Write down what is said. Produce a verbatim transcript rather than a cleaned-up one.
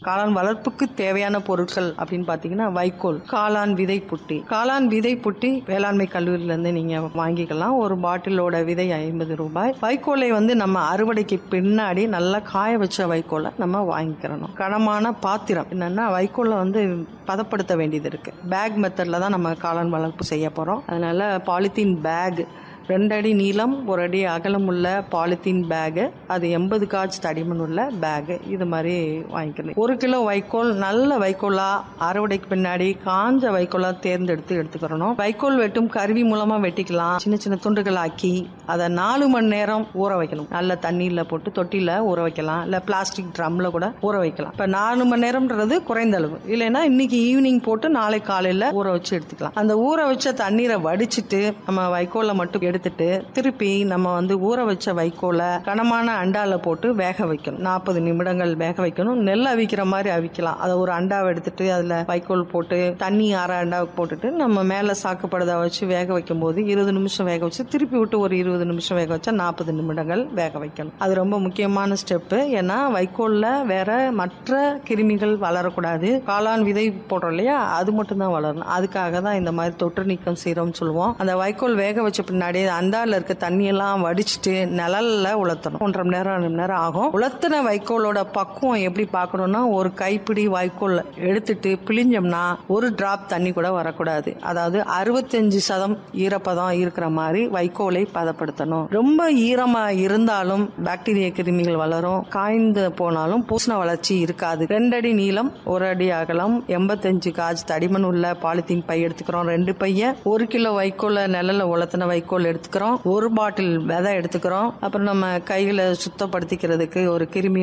காளான் வளர்ப்புக்கு தேவையான பொருட்கள் அப்படின்னு பாத்தீங்கன்னா வைக்கோல், காளான் விதை புட்டி. காளான் விதை புட்டி வேளாண்மை கல்லூரியில இருந்து நீங்க வாங்கிக்கலாம். ஒரு பாட்டிலோட விதை ஐம்பது ரூபாய். வைக்கோலை வந்து நம்ம அறுவடைக்கு பின்னாடி நல்லா காய வச்ச வைக்கோலை நம்ம வாங்கிக்கிறணும். கனமான பாத்திரம் என்னன்னா வைக்கோலை வந்து பதப்படுத்த வேண்டியது இருக்கு. பேக் மெத்தட்ல தான் நம்ம காளான் வளர்ப்பு செய்ய போறோம். அதனால பாலித்தீன் பேக், ரெண்டு அடி நீளம் ஒரு அடி அகலம் உள்ள பாலித்தீன் பேகு, அது எண்பது காஜ் தடிமன் உள்ள பேகு, இது மாதிரி வாங்கிக்கணும். ஒரு கிலோ வைக்கோல் நல்ல வைக்கோலா அறுவடைக்கு பின்னாடி காஞ்ச வைக்கோலா தேர்ந்தெடுத்து எடுத்துக்கிறணும். வைக்கோல் வெட்டும் கருவி மூலமா வெட்டிக்கலாம். சின்ன சின்ன துண்டுகள் ஆக்கி அதை நாலு மணி நேரம் ஊற வைக்கணும். நல்ல தண்ணியில போட்டு தொட்டில ஊற வைக்கலாம், இல்ல பிளாஸ்டிக் ட்ரம்ல கூட ஊற வைக்கலாம். இப்ப நாலு மணி நேரம்ன்றது குறைந்த அளவு. இல்லைன்னா இன்னைக்கு ஈவினிங் போட்டு நாளை காலையில ஊற வச்சு எடுத்துக்கலாம். அந்த ஊற வச்ச தண்ணீரை வடிச்சிட்டு நம்ம வைக்கோலை மட்டும் எடுத்துட்டு திருப்பி நம்ம வந்து ஊற வச்ச வைக்கோலை கனமான அண்டால போட்டு வேக வைக்கணும். நாற்பது நிமிடங்கள் வேக வைக்கணும். நெல் அவிக்கிற மாதிரி அவிக்கலாம். அதை ஒரு அண்டாவை எடுத்துட்டு அதுல வைக்கோல் போட்டு தண்ணி அரை அண்டாவுக்கு போட்டுட்டு நம்ம மேல சாக்குப்படுதா வச்சு வேக வைக்கும் போது இருபது நிமிஷம் வேக வச்சு திருப்பி விட்டு ஒரு இருபது நிமிஷம் வேக வச்சா நாற்பது நிமிடங்கள் வேக வைக்கணும். அது ரொம்ப முக்கியமான ஸ்டெப். ஏன்னா வைக்கோல்ல வேற மற்ற கிருமிகள் வளரக்கூடாது. காளான் விதை போடுறோம் இல்லையா, அது மட்டும் தான் வளரணும். அதுக்காக தான் இந்த மாதிரி தொற்று நீக்கம் செய்யறோம்னு சொல்லுவோம். அந்த வைக்கோல் வேக வச்ச பின்னாடி அண்டால இருக்க தண்ணியெல்லாம் வடிச்சிட்டு நிழல்ல உலர்த்தணும். ஒன்றரை மணி நேரம் ரெண்டு மணி நேரம் ஆகும். உலர்த்தின வைக்கோலோட பக்குவம் எப்படி பார்க்கணும்னா, ஒரு கைப்பிடி வைக்கோல் எடுத்துட்டு பிழிஞ்சோம்னா ஒரு டிராப் தண்ணி கூட வரக்கூடாது. அதாவது அறுபத்தஞ்சு சதம் ஈரப்பதம் இருக்கிற மாதிரி வைக்கோலை பதப்படுத்தணும். ரொம்ப ஈரமா இருந்தாலும் பாக்டீரியா கிருமிகள் வளரும். காய்ந்து போனாலும் பூசண வளர்ச்சி இருக்காது. ரெண்டு அடி நீளம் ஒரு அடி அகலம் எண்பத்தஞ்சு காஜ் தடிமன் உள்ள பாலித்தீன் பை எடுத்துக்கிறோம். ரெண்டு பைய ஒரு கிலோ வைக்கோல நிழல்ல உலர்த்தின வைக்கோல் எடுத்துக்கிறோம். ஒரு பாட்டில் விதை எடுத்துக்கிறோம். அப்புறம் நம்ம கைகளை சுத்தப்படுத்திக்கிறதுக்கு ஒரு கிருமி